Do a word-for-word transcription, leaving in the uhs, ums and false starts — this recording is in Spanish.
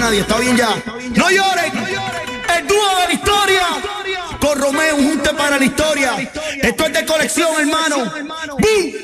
nadie, está bien ya. No lloren, el dúo de la historia. Con Romeo, un junte para la historia. Esto es de colección, hermano. ¡Bum!